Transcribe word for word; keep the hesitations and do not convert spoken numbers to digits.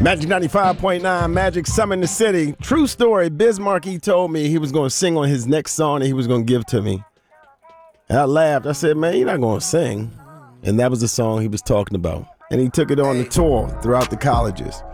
Magic ninety-five point nine, Magic Summon the City. True story, Biz Markie told me he was going to sing on his next song that he was going to give to me. And I laughed. I said, man, you're not going to sing. And that was the song he was talking about. And he took it on the tour throughout the colleges.